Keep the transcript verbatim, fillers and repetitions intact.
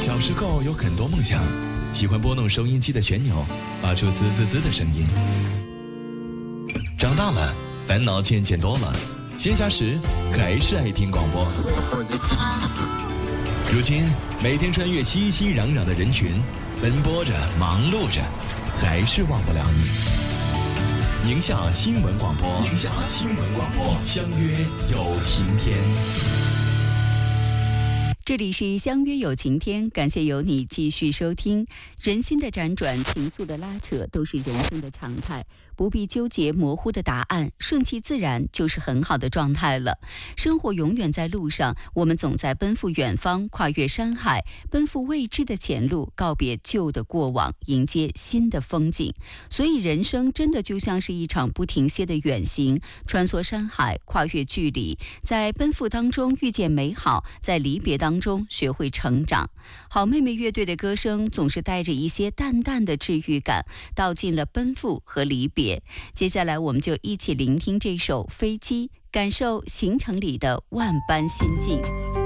小时候有很多梦想，喜欢拨弄收音机的旋钮，发出滋滋滋的声音。长大了，烦恼渐渐多了，闲暇时还是爱听广播。如今，每天穿越熙熙攘攘的人群，奔波着，忙碌着，还是忘不了你。宁夏新闻广播，宁夏新闻广播，相约有晴天。 这里是相约有晴天，感谢有你继续收听。人心的辗转，情愫的拉扯，都是人生的常态，不必纠结模糊的答案，顺其自然就是很好的状态了。生活永远在路上，我们总在奔赴远方，跨越山海，奔赴未知的前路，告别旧的过往，迎接新的风景。所以人生真的就像是一场不停歇的远行，穿梭山海，跨越距离，在奔赴当中遇见美好，在离别当中学会成长。好妹妹乐队的歌声总是带着一些淡淡的治愈感，道尽了奔赴和离别。接下来我们就一起聆听这首《飞机》，感受行程里的万般心境。